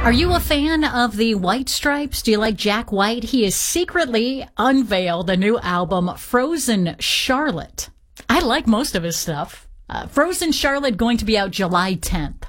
Are you a fan of the White Stripes? Do you like Jack White? He has secretly unveiled a new album, Frozen Charlotte. I like most of his stuff. Frozen Charlotte going to be out July 10th.